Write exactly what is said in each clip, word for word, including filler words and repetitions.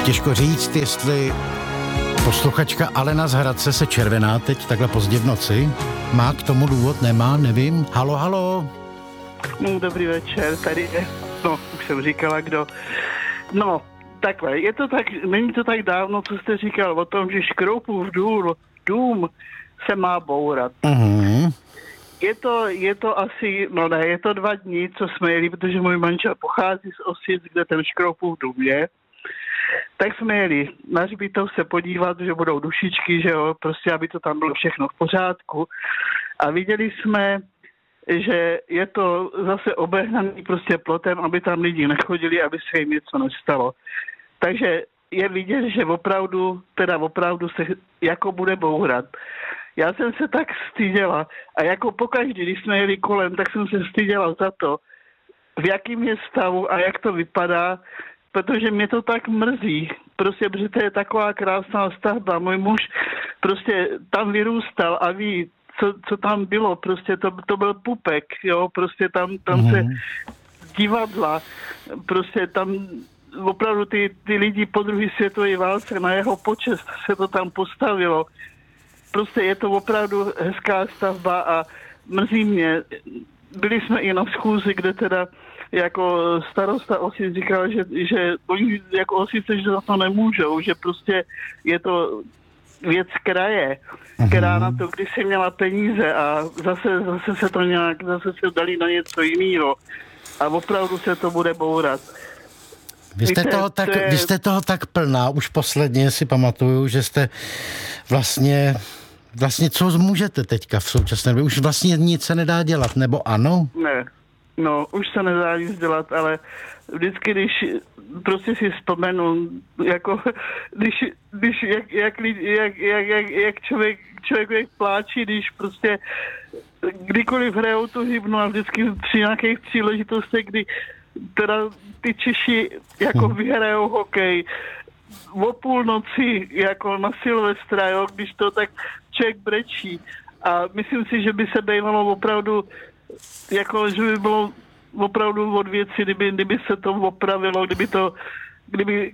Těžko říct, jestli posluchačka Alena z Hradce se červená teď takhle pozdě v noci. Má k tomu důvod, nemá, nevím. Halo, halo. No, dobrý večer, tady je, no, už jsem říkala, kdo. No, takhle, je to tak, není to tak dávno, co jste říkal o tom, že Škroupův dům, dům se má bourat. Mhm. Je to, je to asi, no ne, je to dva dní, co jsme jeli, protože můj manžel pochází z Osic, kde ten Škroupův dům je. Tak jsme jeli na hřbitov se podívat, že budou dušičky, že jo, prostě aby to tam bylo všechno v pořádku. A viděli jsme, že je to zase obehnaný prostě plotem, aby tam lidi nechodili, aby se jim něco nestalo. Takže je vidět, že opravdu, teda opravdu se jako bude bourat. Já jsem se tak styděla a jako pokaždý, když jsme jeli kolem, tak jsem se styděla za to, v jakým je stavu a jak to vypadá, protože mě to tak mrzí. Prostě, protože to je taková krásná stavba. Můj muž prostě tam vyrůstal a ví, co, co tam bylo. Prostě to, to byl pupek, jo. Prostě tam, tam mm. se divadla, prostě tam opravdu ty, ty lidi po druhé světové válce na jeho počest se to tam postavilo. Prostě je to opravdu hezká stavba a mrzí mě. Byli jsme i na schůzi, kde teda jako starosta Osic říkal, že, že oni jako Osice, že za to nemůžou, že prostě je to věc kraje, která na to kdysi měla peníze a zase, zase se to nějak, zase se dali na něco jiného a opravdu se to bude bourat. Vy jste, toho tak, to je... vy jste toho tak plná, už posledně si pamatuju, že jste vlastně, vlastně co můžete teďka v současné době? Už vlastně nic se nedá dělat, nebo ano? Ne. No, už se nedá nic dělat, ale vždycky, když prostě si vzpomenu, jako, když, když jak, jak, jak, jak, jak, jak člověk, člověk jak pláčí, když prostě kdykoliv hrajou tu hymnu a vždycky při nějakých příležitostech, kdy teda ty Češi jako vyhrajou hokej, o půlnoci jako na Silvestra, jo, když to tak člověk brečí. A myslím si, že by se bývalo opravdu jako, že by bylo opravdu od věci, kdyby, kdyby se to opravilo, kdyby to, kdyby,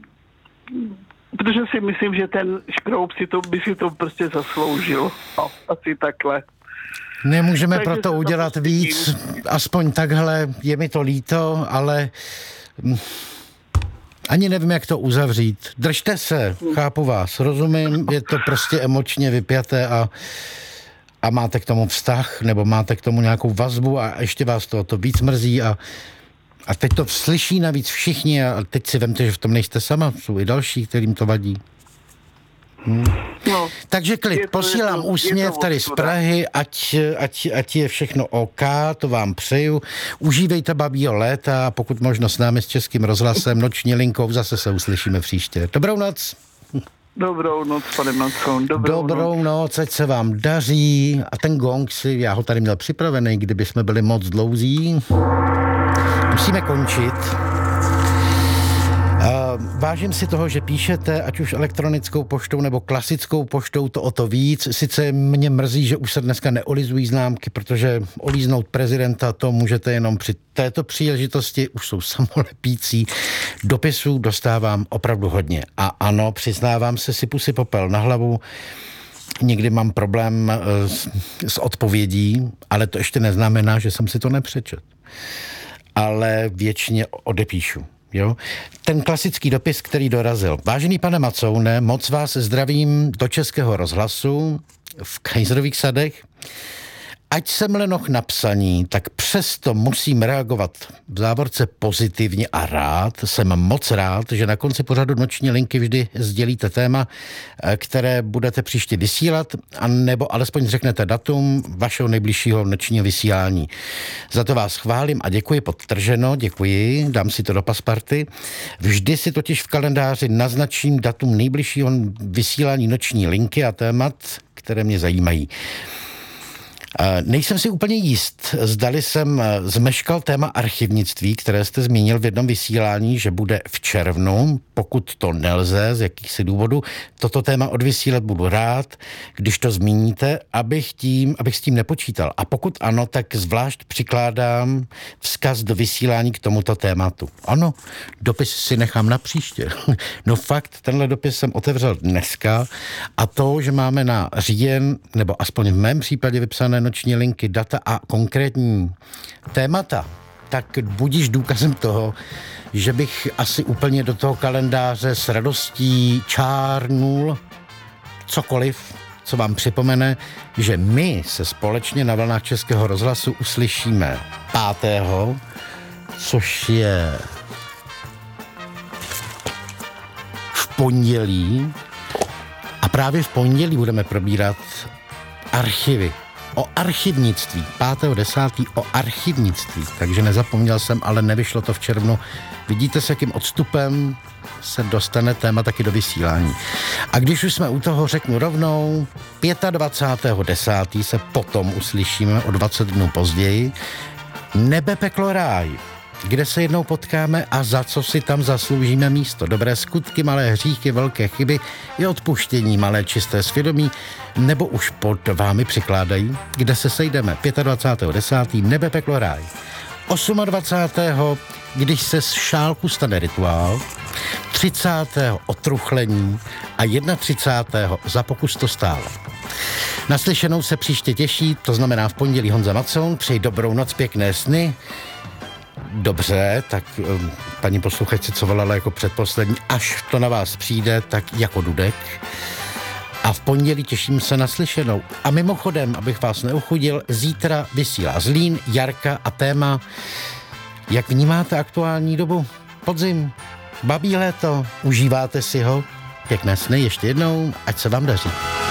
protože si myslím, že ten Škroup si to, by si to prostě zasloužil. No, asi takhle. Nemůžeme Takže proto udělat víc, aspoň takhle, je mi to líto, ale ani nevím, jak to uzavřít. Držte se, chápu vás, rozumím, je to prostě emočně vypjaté a a máte k tomu vztah, nebo máte k tomu nějakou vazbu a ještě vás to, to víc mrzí a, a teď to slyší navíc všichni a teď si vemte, že v tom nejste sama, jsou i další, kterým to vadí. Hm. No, takže klid, to, posílám to, úsměv tady z Prahy, ať, ať, ať je všechno OK, to vám přeju. Užívejte babího léta a pokud možno s námi s Českým rozhlasem, noční linkou, zase se uslyšíme příště. Dobrou noc. Dobrou noc, pane Macon. Dobrou, Dobrou noc. noc, ať se vám daří. A ten gong si, já ho tady měl připravený, kdyby jsme byli moc dlouzí. Musíme končit. Uh, vážím si toho, že píšete, ať už elektronickou poštou nebo klasickou poštou, to o to víc. Sice mě mrzí, že už se dneska neolizují známky, protože olíznout prezidenta to můžete jenom při této příležitosti, už jsou samolepící. Dopisů dostávám opravdu hodně. A ano, přiznávám se, sypu si popel na hlavu. Někdy mám problém s, s odpovědí, ale to ještě neznamená, že jsem si to nepřečet. Ale věčně odepíšu. Jo? Ten klasický dopis, který dorazil. Vážený pane Macoune, moc vás zdravím do Českého rozhlasu v Kajzrových sadech. Ať jsem lenoch na psaní, tak přesto musím reagovat v závorce pozitivně a rád. Jsem moc rád, že na konci pořadu noční linky vždy sdělíte téma, které budete příště vysílat, anebo alespoň řeknete datum vašeho nejbližšího nočního vysílání. Za to vás chválím a děkuji, podtrženo, děkuji, dám si to do pasparty. Vždy si totiž v kalendáři naznačím datum nejbližšího vysílání noční linky a témat, které mě zajímají. Nejsem si úplně jist, zdali jsem zmeškal téma archivnictví, které jste zmínil v jednom vysílání, že bude v červnu. Pokud to nelze z jakýchsi důvodů, toto téma odvysílat budu rád, když to zmíníte, abych, tím, abych s tím nepočítal. A pokud ano, tak zvlášť přikládám vzkaz do vysílání k tomuto tématu. Ano, dopis si nechám na příště. No fakt, tenhle dopis jsem otevřel dneska a to, že máme na říjen, nebo aspoň v mém případě vypsané noční linky, data a konkrétní témata, tak budíš důkazem toho, že bych asi úplně do toho kalendáře s radostí čárnul cokoliv, co vám připomene, že my se společně na vlnách Českého rozhlasu uslyšíme pátého, což je v pondělí. A právě v pondělí budeme probírat archivy. O archivnictví. pátého desátého o archivnictví. Takže nezapomněl jsem, ale nevyšlo to v červnu. Vidíte, s jakým odstupem se dostane téma taky do vysílání. A když už jsme u toho, řeknu rovnou, dvacátého pátého desátého se potom uslyšíme o dvacet dnů později. Nebe, peklo, ráj, kde se jednou potkáme a za co si tam zasloužíme místo. Dobré skutky, malé hříchy, velké chyby i odpuštění, malé čisté svědomí, nebo už pod vámi přikládají, kde se sejdeme dvacátého pátého desátého nebe, peklo, ráj. dvacátého osmého když se z šálku stane rituál, třicátého otruchlení a třicátého prvního za pokus to stálo. Naslyšenou se příště těší, to znamená v pondělí Honza Macoun, přeji dobrou noc, pěkné sny. Dobře, tak paní posluchačce, co volala jako předposlední, až to na vás přijde, tak jako Dudek. A v pondělí těším se na slyšenou. A mimochodem, abych vás neuchudil, zítra vysílá Zlín, Jarka a téma, jak vnímáte aktuální dobu? Podzim, babí léto, užíváte si ho? Pěkné sny ještě jednou, ať se vám daří.